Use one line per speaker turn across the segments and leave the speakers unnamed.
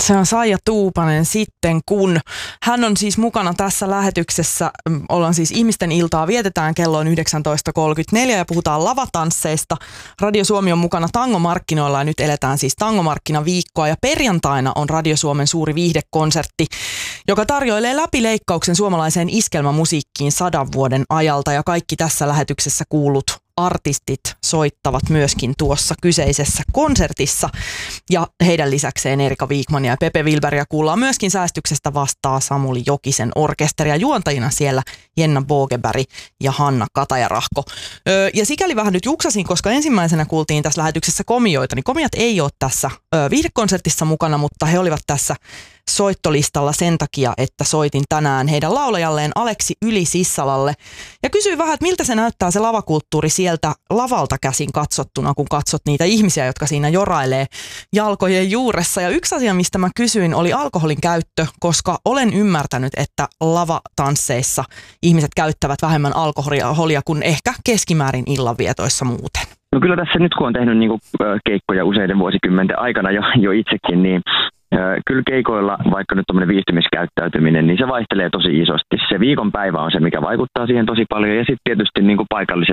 Se on Saija Tuupanen sitten, kun hän on siis mukana tässä lähetyksessä. Ollaan siis Ihmisten iltaa, vietetään kello on 19.34 ja puhutaan lavatansseista. Radio Suomi on mukana tangomarkkinoilla ja nyt eletään siis tangomarkkinaviikkoa. Ja perjantaina on Radio Suomen suuri viihdekonsertti, joka tarjoilee läpileikkauksen suomalaiseen iskelmämusiikkiin 100 vuoden ajalta. Ja kaikki tässä lähetyksessä kuulut artistit soittavat myöskin tuossa kyseisessä konsertissa. Ja heidän lisäkseen Erika Wikmania ja Pepe Wilbergia kuullaan myöskin Säästyksestä vastaa Samuli Jokisen orkesteria. Juontajina siellä Jenna Bogeberg ja Hanna Katajarahko. Ja sikäli vähän nyt juksasin, koska ensimmäisenä kuultiin tässä lähetyksessä komioita, niin komiat ei ole tässä viihdekonsertissa mukana, mutta he olivat tässä soittolistalla sen takia, että soitin tänään heidän laulajalleen Aleksi Yli-Sissalalle. Ja kysyin vähän, että miltä se näyttää se lavakulttuuri sieltä lavalta käsin katsottuna, kun katsot niitä ihmisiä, jotka siinä jorailee jalkojen juuressa. Ja yksi asia, mistä mä kysyin, oli alkoholin käyttö, koska olen ymmärtänyt, että lavatansseissa ihmiset käyttävät vähemmän alkoholia kuin ehkä keskimäärin illanvietoissa muuten.
No kyllä tässä nyt kun on tehnyt niin kuin keikkoja useiden vuosikymmenten aikana jo itsekin, niin kyllä keikoilla, vaikka nyt tuommoinen viihtymiskäyttäytyminen, niin se vaihtelee tosi isosti. Se viikonpäivä on se, mikä vaikuttaa siihen tosi paljon. Ja sitten tietysti niin kuin paikalliset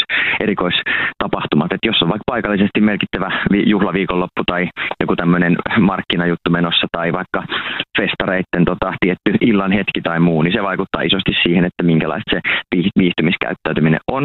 erikoistapahtumat. Että jos on vaikka paikallisesti merkittävä juhlaviikonloppu tai joku tämmöinen markkinajuttu menossa tai vaikka festareitten tietty illan hetki tai muu, niin se vaikuttaa isosti siihen, että minkälaista se viihtymiskäyttäytyminen on.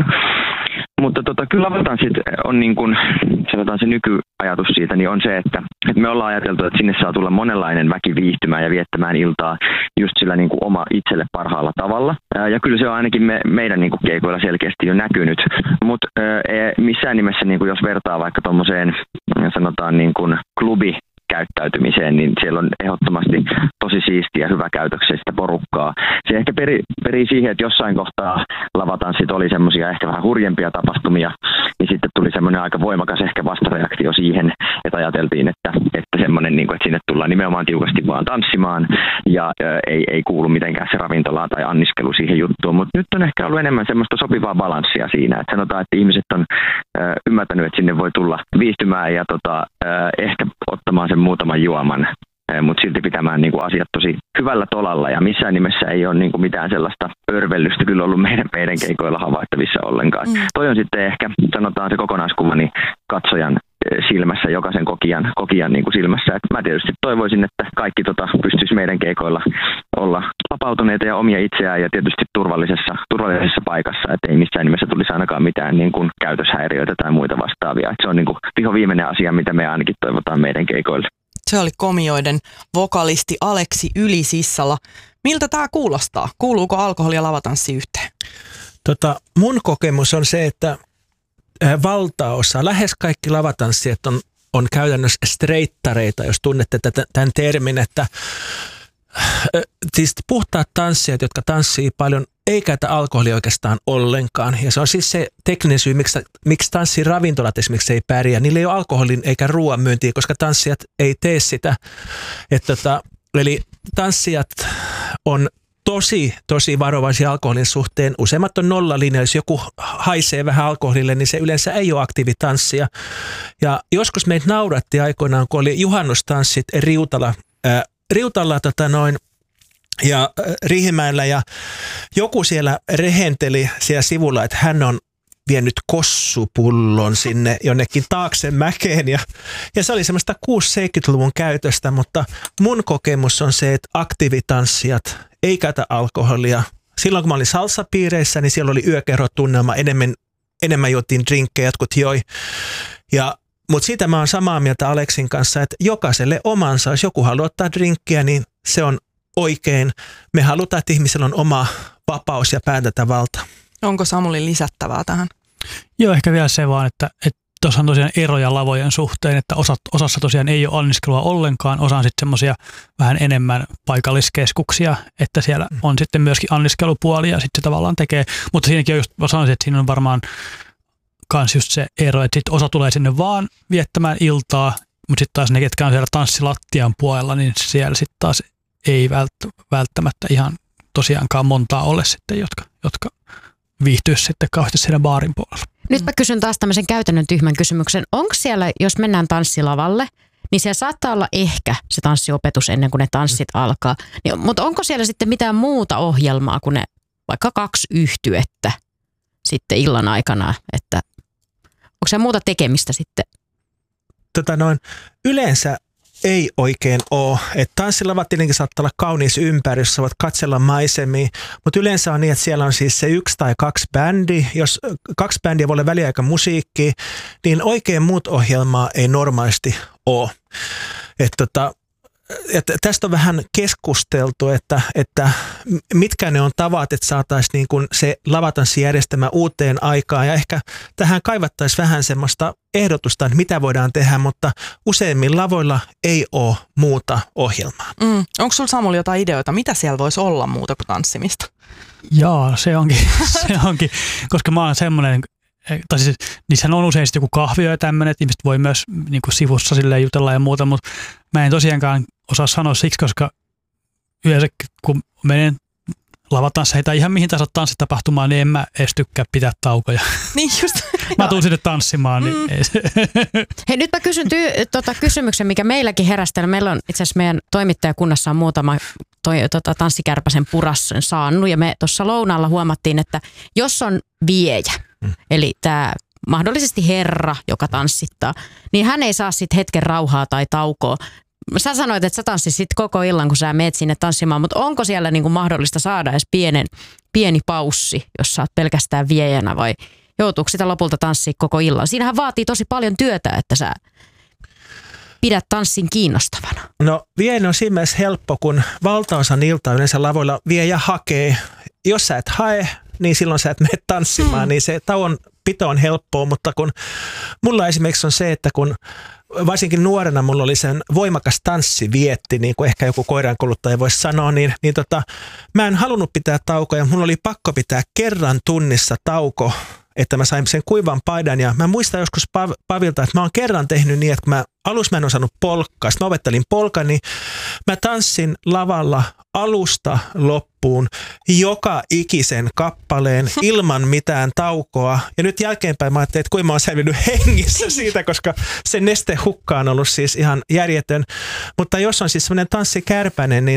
Mutta kyllä lavatanssit on niin kuin, sanotaan se nykyajatus siitä, niin on se, että me ollaan ajateltu, että sinne saa tulla monenlainen väki viihtymään ja viettämään iltaa just sillä niin kuin oma itselle parhaalla tavalla. Ja kyllä se on ainakin meidän niin kuin keikoilla selkeästi jo näkynyt, mutta missään nimessä niin kuin jos vertaa vaikka tuommoiseen sanotaan niin kuin klubikäyttäytymiseen, niin siellä on ehdottomasti tosi siistiä ja hyväkäytöksistä porukkaa. Se ehkä perii siihen, että jossain kohtaa lavatanssit oli semmoisia ehkä vähän hurjempia tapahtumia, niin sitten tuli semmoinen aika voimakas ehkä vastareaktio siihen, että ajateltiin, että semmoinen, niin kuin, että sinne tullaan nimenomaan tiukasti vaan tanssimaan ja ei kuulu mitenkään se ravintolaan tai anniskelu siihen juttuun, mutta nyt on ehkä ollut enemmän semmoista sopivaa balanssia siinä, että sanotaan, että ihmiset on ymmärtänyt, että sinne voi tulla viihtymään ja ehkä ottamaan sen muutaman juoman, mutta silti pitämään niin kuin asiat tosi hyvällä tolalla ja missään nimessä ei ole niin kuin mitään sellaista örvellystä kyllä ollut meidän keikoilla havaittavissa ollenkaan. Toi on sitten ehkä, sanotaan se kokonaiskuva, niin katsojan silmässä, jokaisen kokijan niin kuin silmässä. Et mä tietysti toivoisin, että kaikki pystyisi meidän keikoilla olla vapautuneita ja omia itseään ja tietysti turvallisessa paikassa, että ei missään nimessä tulisi ainakaan mitään niin kuin käytöshäiriöitä tai muita vastaavia. Et se on niin kuin vihoviimeinen asia, mitä me ainakin toivotaan meidän keikoille.
Se oli komioiden vokalisti Aleksi Yli-Sissala. Miltä tämä kuulostaa? Kuuluuko alkoholi ja lavatanssi yhteen?
Mun kokemus on se, että valtaosa, lähes kaikki lavatanssijat on käytännössä streittareita, jos tunnette tämän termin, että siis puhtaat tanssijat, jotka tanssii paljon, ei käytä alkoholia oikeastaan ollenkaan. Ja se on siis se tekninen syy, miksi tanssiravintolat esimerkiksi ei pärjää. Niillä ei ole alkoholin eikä ruoan myyntiä, koska tanssijat ei tee sitä. Eli tanssijat on tosi varovaisia alkoholin suhteen. Useimmat on nollalinja. Jos joku haisee vähän alkoholille, niin se yleensä ei ole aktiivitanssia. Ja joskus meitä nauratti aikoinaan, kun oli juhannustanssit Riutalla ja Riihimäellä ja joku siellä rehenteli siellä sivulla, että hän on vienyt kossupullon sinne jonnekin taakse mäkeen ja se oli semmoista 60-70-luvun käytöstä, mutta mun kokemus on se, että aktiivitanssijat ei käytä alkoholia. Silloin kun mä olin salsapiireissä, niin siellä oli yökerhotunnelma, enemmän juotiin drinkkejä, jotkut joi mutta siitä mä oon samaa mieltä Aleksin kanssa, että jokaiselle omansa, jos joku haluaa ottaa drinkkiä, niin se on oikein. Me halutaan, että ihmisellä on oma vapaus ja päätäntävalta.
Onko Samuli lisättävää tähän?
Joo, ehkä vielä se vaan, että tuossa on tosiaan eroja lavojen suhteen, että osassa tosiaan ei ole anniskelua ollenkaan, osa on sitten semmoisia vähän enemmän paikalliskeskuksia, että siellä on sitten myöskin anniskelupuoli ja sitten se tavallaan tekee, mutta siinäkin on just, mä sanoisin, että siinä on varmaan kans just se ero, että sitten osa tulee sinne vaan viettämään iltaa, mutta sitten taas ne, ketkä on siellä tanssilattian puolella, niin siellä sitten taas ei välttämättä ihan tosiaankaan montaa ole sitten, jotka viihtyisi sitten kauheasti siinä baarin puolella.
Nyt mä kysyn taas tämmöisen käytännön tyhmän kysymyksen. Onko siellä, jos mennään tanssilavalle, niin siellä saattaa olla ehkä se tanssiopetus ennen kuin ne tanssit alkaa. Niin, mutta onko siellä sitten mitään muuta ohjelmaa kuin ne vaikka 2 yhtyettä sitten illan aikana, että onko se muuta tekemistä sitten?
Yleensä ei oikein ole. Tanssilavat tietenkin saattaa olla kaunis ympäristö, voit katsella maisemia, mutta yleensä on niin, että siellä on siis se 1 tai 2 bändi. Jos 2 bändiä voi olla väliaikamusiikkia, niin oikein muut ohjelmaa ei normaalisti ole. Tästä on vähän keskusteltu, että mitkä ne on tavat, että saataisiin niin kuin se lavatanssijärjestelmä uuteen aikaan. Ja ehkä tähän kaivattaisiin vähän semmoista ehdotusta, että mitä voidaan tehdä, mutta useimmin lavoilla ei ole muuta ohjelmaa.
Onko sulla Samuli jotain ideoita, mitä siellä voisi olla muuta kuin tanssimista?
Jaa, se onkin, koska mä oon semmoinen, tai siis niissähän on usein joku kahvio ja tämmöinen, että ihmiset voi myös niin kuin sivussa silleen jutella ja muuta, mutta mä en tosiaankaan osaa sanoa siksi, koska yleensä kun menen lavatansseihin tai ihan mihin tahansa tanssitapahtumaan, niin en mä edes tykkää pitää taukoja.
Niin just.
Mä tuun sinne tanssimaan. Niin
Hei, nyt mä kysyn kysymyksen, mikä meilläkin herästää. Meillä on itse asiassa meidän toimittajakunnassa on muutama tanssikärpäsen purasson saanut, ja me tuossa lounaalla huomattiin, että jos on viejä, eli tämä mahdollisesti herra, joka tanssittaa, niin hän ei saa sitten hetken rauhaa tai taukoa. Sä sanoit, että sä tanssit koko illan, kun sä meet sinne tanssimaan, mutta onko siellä niinku mahdollista saada edes pieni paussi, jos sä oot pelkästään viejänä, vai joutuuko sitä lopulta tanssia koko illan? Siinähän vaatii tosi paljon työtä, että sä pidät tanssin kiinnostavana.
No viejä on siinä mielessä helppo, kun valtaosan iltaa yleensä lavoilla viejä hakee. Jos sä et hae, niin silloin sä et mene tanssimaan, niin se tauon pito on helppoa, mutta kun mulla esimerkiksi on se, että kun varsinkin nuorena mulla oli sen voimakas tanssivietti, niin kuin ehkä joku koirankuluttaja voisi sanoa, niin mä en halunnut pitää taukoja. Mulla oli pakko pitää kerran tunnissa tauko, että mä sain sen kuivan paidan. Ja mä muistan joskus Pavilta, että mä oon kerran tehnyt niin, että kun alussa mä en osannut polkkaa, sitten mä opettelin polkan, niin mä tanssin lavalla alusta loppuun joka ikisen kappaleen ilman mitään taukoa. Ja nyt jälkeenpäin mä ajattelin, että kuinka mä oon säilynyt hengissä siitä, koska se nestehukka on ollut siis ihan järjetön. Mutta jos on siis semmoinen tanssikärpänen, niin